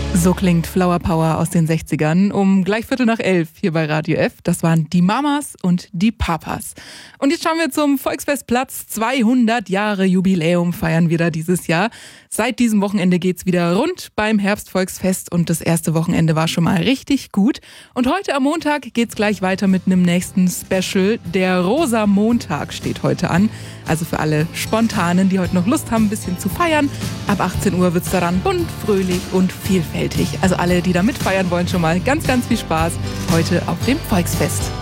So klingt Flower Power aus den 60ern um gleich 11:15 hier bei Radio F. Das waren die Mamas und die Papas. Und jetzt schauen wir zum Volksfestplatz. 200 Jahre Jubiläum feiern wir da dieses Jahr. Seit diesem Wochenende geht's wieder rund beim Herbstvolksfest und das erste Wochenende war schon mal richtig gut. Und heute am Montag geht's gleich weiter mit einem nächsten Special. Der Rosa-Montag steht heute an. Also für alle Spontanen, die heute noch Lust haben, ein bisschen zu feiern. Ab 18 Uhr wird's daran bunt, fröhlich und vielfältig. Also alle, die da mitfeiern wollen, schon mal ganz, ganz viel Spaß heute auf dem Volksfest.